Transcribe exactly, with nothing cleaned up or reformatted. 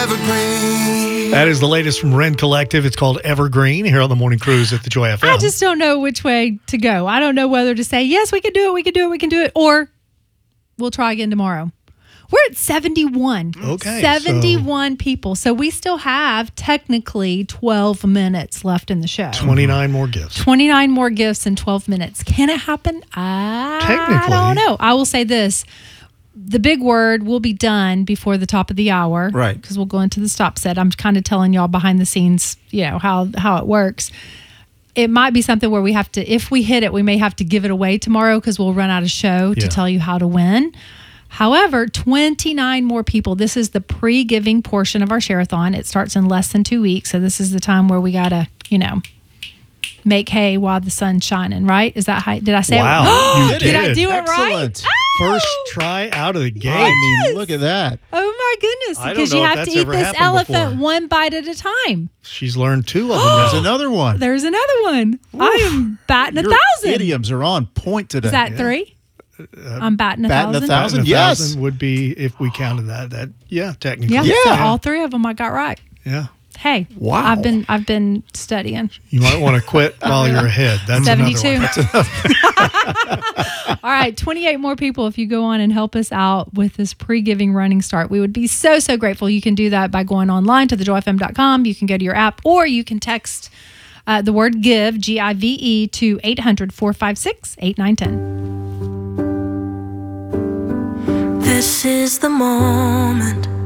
Evergreen. That is the latest from Ren Collective. It's called Evergreen here on the Morning Cruise at the Joy F M. I just don't know which way to go. I don't know whether to say, yes, we can do it, we can do it, we can do it, or we'll try again tomorrow. We're at seventy-one. Okay. seventy-one so people. So we still have technically twelve minutes left in the show. twenty-nine more gifts. twenty-nine more gifts in twelve minutes. Can it happen? I Technically. don't know. I will say this. The big word will be done before the top of the hour. Right. Because we'll go into the stop set. I'm kind of telling y'all behind the scenes, you know, how, how it works. It might be something where we have to, if we hit it, we may have to give it away tomorrow because we'll run out of show Yeah. to tell you how to win. However, twenty-nine more people. This is the pre-giving portion of our share-a-thon. It starts in less than two weeks. So this is the time where we got to, you know, make hay while the sun's shining, right? Is that how, did I say Wow, it? you did. did. I do it Excellent. right? First try out of the gate. I mean, look at that. Oh my goodness. I don't Because know you if have that's to eat ever this happened elephant before. one bite at a time. She's learned two of them There's now. another one. There's another one. I am batting a Your thousand. idioms are on point today. Is that three? I'm batting a batting a thousand. thousand? And a Yes. thousand would be if we counted that. That yeah, technically. Yeah. Yeah. So all three of them I got right. Yeah. Hey. Wow. I've been I've been studying. You might want to quit while you're ahead. That's seventy-two. another one. All right, twenty-eight more people if you go on and help us out with this pre-giving running start. We would be so, so grateful. You can do that by going online to the joy f m dot com. You can go to your app, or you can text uh, the word GIVE, G I V E, to eight hundred, four five six, eight nine one zero. This is the moment